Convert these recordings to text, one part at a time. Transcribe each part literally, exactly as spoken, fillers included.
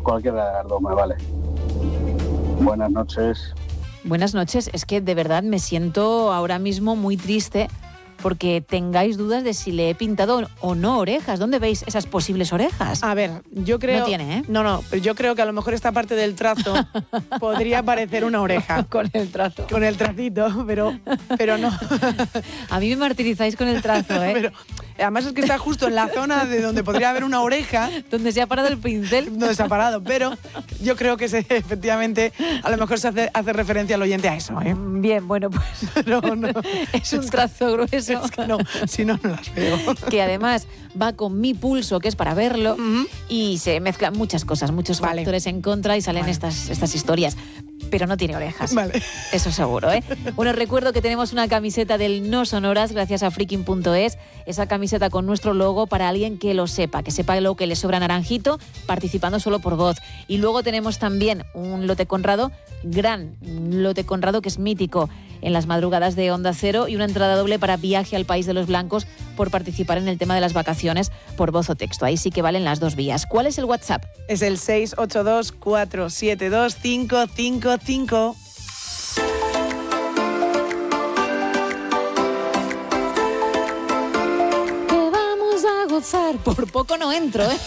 cualquiera de las dos me vale. Buenas noches. Buenas noches. Es que de verdad me siento ahora mismo muy triste porque tengáis dudas de si le he pintado o no orejas. ¿Dónde veis esas posibles orejas? A ver, yo creo... No tiene, ¿eh? No, no, pero yo creo que a lo mejor esta parte del trazo podría parecer una oreja. Con el trazo. Con el tracito, pero, pero no. A mí me martirizáis con el trazo, ¿eh? Pero, además es que está justo en la zona de donde podría haber una oreja. Donde se ha parado el pincel. Donde se ha parado, pero yo creo que se, efectivamente a lo mejor se hace, hace referencia al oyente a eso, ¿eh? Bien, bueno, pues no, no. Es un trazo grueso. Es que no, si no, no las veo. Que además va con mi pulso, que es para verlo, Uh-huh. y se mezclan muchas cosas, muchos Vale. factores en contra y salen Vale. estas, estas historias. Pero no tiene orejas. Vale. Eso seguro, ¿eh? Bueno, recuerdo que tenemos una camiseta del No Sonoras gracias a freaking punto es. Esa camiseta con nuestro logo para alguien que lo sepa, que sepa lo que le sobra naranjito, participando solo por voz. Y luego tenemos también un lote Conrado, gran lote Conrado, que es mítico en las madrugadas de Onda Cero, y una entrada doble para Viaje al País de los Blancos por participar en el tema de las vacaciones por voz o texto. Ahí sí que valen las dos vías. ¿Cuál es el WhatsApp? Es el seis ocho dos, cuatro siete dos, cinco cinco cinco. Que vamos a gozar. Por poco no entro, ¿eh?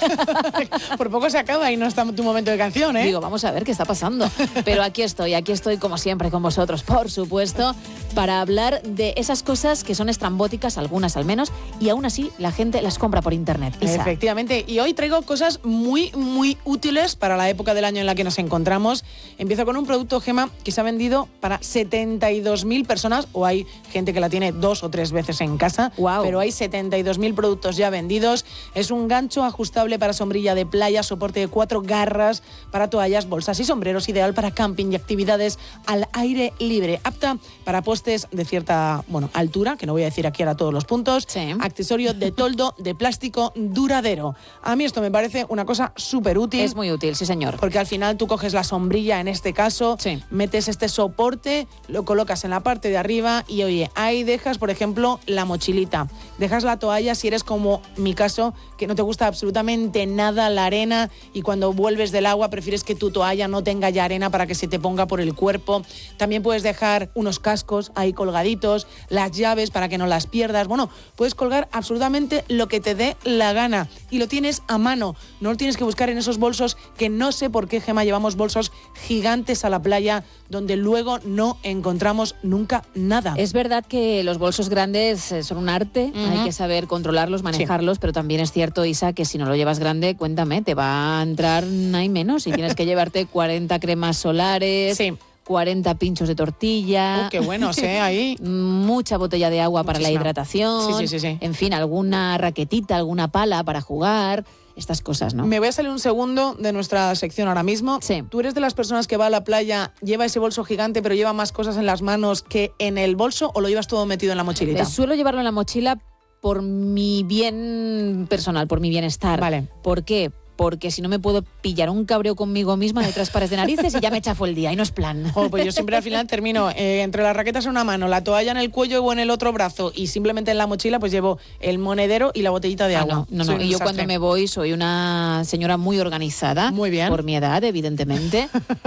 Por poco se acaba y no está tu momento de canción, ¿eh? Digo, vamos a ver qué está pasando. Pero aquí estoy, aquí estoy como siempre con vosotros, por supuesto, para hablar de esas cosas que son estrambóticas, algunas al menos, y aún así la gente las compra por internet. Isa. Efectivamente, y hoy traigo cosas muy, muy útiles para la época del año en la que nos encontramos. Empiezo con un producto, Gema, que se ha vendido para setenta y dos mil personas, o hay gente que la tiene dos o tres veces en casa, Wow. pero hay setenta y dos mil productos ya vendidos. Es un gancho ajustable para sombrilla de playa, soporte de cuatro garras para toallas, bolsas y sombreros, ideal para camping y actividades al aire libre, apta para postes de cierta, bueno, altura, que no voy a decir aquí ahora todos los puntos, Sí. accesorio de toldo de plástico duradero. A mí esto me parece una cosa súper útil. Es muy útil, sí señor. Porque al final tú coges la sombrilla, en este caso, Sí. metes este soporte, lo colocas en la parte de arriba y, oye, ahí dejas, por ejemplo, la mochilita. Dejas la toalla si eres como mi caso, que no te gusta absolutamente nada la arena y cuando vuelves del agua prefieres que tu toalla no tenga ya arena para que se te ponga por el cuerpo. También puedes dejar unos cascos ahí colgaditos, las llaves para que no las pierdas. Bueno, puedes colgar absolutamente lo que te dé la gana y lo tienes a mano. No lo tienes que buscar en esos bolsos que no sé por qué, Gema, llevamos bolsos gigantes a la playa donde luego no encontramos nunca nada. Es verdad que los bolsos grandes eh, son un arte, Ujú. hay que saber controlarlos, manejarlos, pero también es cierto, Isa, que si no lo llevas grande, cuéntame, te va a entrar hay menos y tienes que llevarte cuarenta cremas solares, Sí. cuarenta pinchos de tortilla. Oh, qué buenos, ¿eh? Ahí. Mucha botella de agua para la Muchísima. hidratación. Sí, sí, sí, sí. En fin, alguna raquetita, alguna pala para jugar. Estas cosas, ¿no? Me voy a salir un segundo de nuestra sección ahora mismo. Sí. ¿Tú eres de las personas que va a la playa, lleva ese bolso gigante, pero lleva más cosas en las manos que en el bolso, o lo llevas todo metido en la mochilita? Eh, Suelo llevarlo en la mochila por mi bien personal, por mi bienestar. Vale. ¿Por qué? Porque si no me puedo pillar un cabreo conmigo misma de tres pares de narices y ya me chafo el día y no es plan. Oh, pues yo siempre al final termino eh, entre las raquetas en una mano, la toalla en el cuello o en el otro brazo y simplemente en la mochila pues llevo el monedero y la botellita de Ah, agua. no, no, Soy no. un Y yo desastre. cuando me voy soy una señora muy organizada. Muy bien. Por mi edad, evidentemente.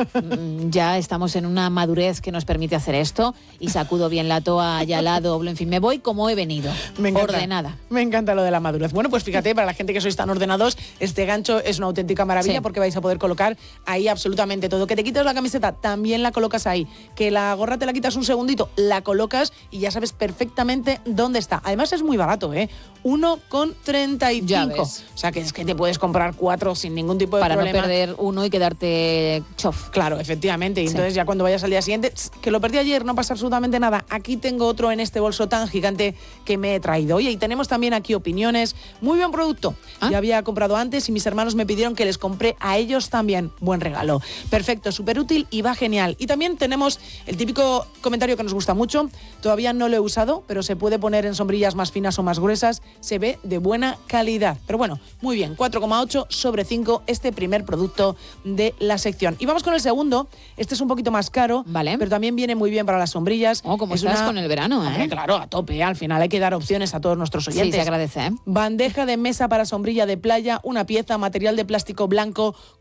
Mm, ya estamos en una madurez que nos permite hacer esto y sacudo bien la toalla, la doblo, en fin, me voy como he venido. Me encanta. Ordenada. Me encanta lo de la madurez. Bueno, pues fíjate, para la gente que sois tan ordenados, este gancho es una auténtica maravilla Sí. porque vais a poder colocar ahí absolutamente todo. Que te quitas la camiseta, también la colocas ahí. Que la gorra te la quitas un segundito, la colocas y ya sabes perfectamente dónde está. Además es muy barato, ¿eh? uno con treinta y Ya cinco. ves. O sea, que es que te puedes comprar cuatro sin ningún tipo de Para problema. no perder uno y quedarte chof. Claro, efectivamente. Y Sí. entonces ya cuando vayas al día siguiente, tss, que lo perdí ayer, no pasa absolutamente nada. Aquí tengo otro en este bolso tan gigante que me he traído. Oye, y tenemos también aquí opiniones. Muy buen producto. ¿Ah? Ya había comprado antes y mis hermanos me pidieron que les compré a ellos también. Buen regalo. Perfecto, súper útil y va genial. Y también tenemos el típico comentario que nos gusta mucho. Todavía no lo he usado, pero se puede poner en sombrillas más finas o más gruesas. Se ve de buena calidad. Pero bueno, muy bien. cuatro coma ocho sobre cinco este primer producto de la sección. Y vamos con el segundo. Este es un poquito más caro, Vale. pero también viene muy bien para las sombrillas. Oh, como Es estás una- con el verano, ¿eh? Hombre, claro, a tope. Al final hay que dar opciones a todos nuestros Sí, oyentes. se agradece, ¿eh? Bandeja de mesa para sombrilla de playa, una pieza, material de plástico blanco